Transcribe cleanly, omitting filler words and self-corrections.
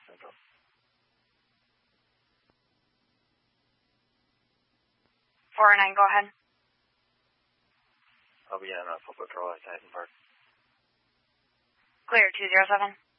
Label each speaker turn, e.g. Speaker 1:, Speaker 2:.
Speaker 1: Central.
Speaker 2: Four nine, go ahead.
Speaker 1: I'll be on full patrol at Titan Park.
Speaker 2: Clear 207.